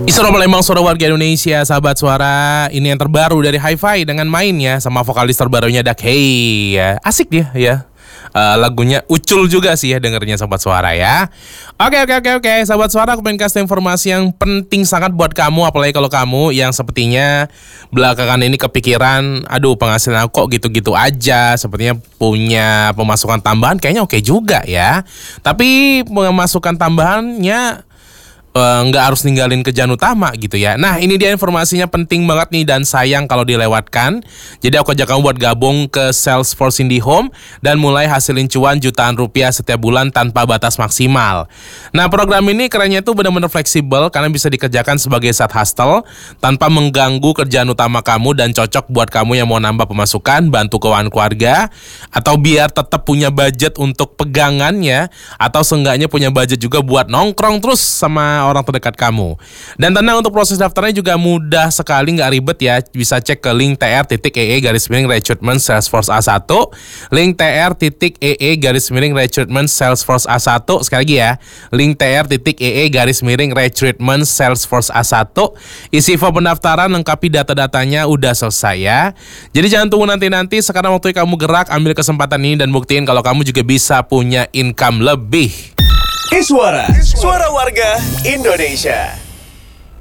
Suara Palembang, suara warga Indonesia, sahabat suara. Ini yang terbaru dari Hi-Fi dengan mainnya sama vokalis terbarunya Dak Hey ya. Asik dia ya. Lagunya ucul juga sih ya dengernya sahabat suara ya. Oke, sahabat suara, aku pengen kasih informasi yang penting sangat buat kamu. Apalagi kalau kamu yang sepertinya belakangan ini kepikiran, aduh penghasilan aku kok gitu-gitu aja, sepertinya punya pemasukan tambahan, kayaknya oke juga ya. Tapi pemasukan tambahannya nggak harus ninggalin kerjaan utama gitu ya. Nah, ini dia informasinya penting banget nih dan sayang kalau dilewatkan. Jadi aku ajak kamu buat gabung ke Salesforce IndiHome dan mulai hasilin cuan jutaan rupiah setiap bulan tanpa batas maksimal. Nah, program ini kerennya itu benar-benar fleksibel karena bisa dikerjakan sebagai side hustle tanpa mengganggu kerjaan utama kamu dan cocok buat kamu yang mau nambah pemasukan, bantu keuangan keluarga, atau biar tetap punya budget untuk pegangannya, atau seenggaknya punya budget juga buat nongkrong terus sama orang terdekat kamu. Dan tenang, untuk proses daftarnya juga mudah sekali, nggak ribet ya. Bisa cek ke link tr.ee/recruitment Salesforce A1, link tr.ee/recruitment Salesforce A1. Sekali lagi ya, link tr.ee/recruitment Salesforce A1. Isi form pendaftaran, lengkapi data-datanya, udah selesai ya. Jadi jangan tunggu nanti-nanti, sekarang waktunya kamu gerak, ambil kesempatan ini dan buktiin kalau kamu juga bisa punya income lebih. Suara warga Indonesia.